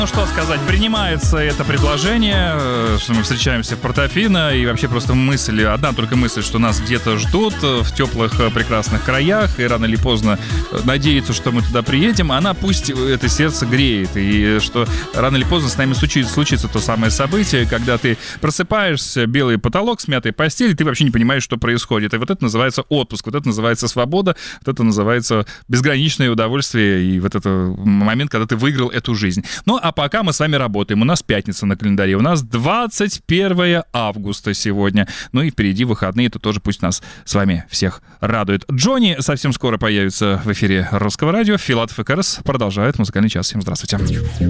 Ну что сказать, принимается это предложение, что мы встречаемся в Портофино, и вообще просто мысль, одна только мысль, что нас где-то ждут в теплых прекрасных краях, и рано или поздно надеяться, что мы туда приедем, она пусть это сердце греет, и что рано или поздно с нами случится то самое событие, когда ты просыпаешься, белый потолок, смятая постель, и ты вообще не понимаешь, что происходит. И вот это называется отпуск, вот это называется свобода, вот это называется безграничное удовольствие, и вот это момент, когда ты выиграл эту жизнь. Ну, а пока мы с вами работаем. У нас пятница на календаре. У нас 21 августа сегодня. Ну и впереди выходные. Это тоже пусть нас с вами всех радует. Джонни совсем скоро появится в эфире Русского радио. Филатов и Карас продолжает музыкальный час. Всем здравствуйте.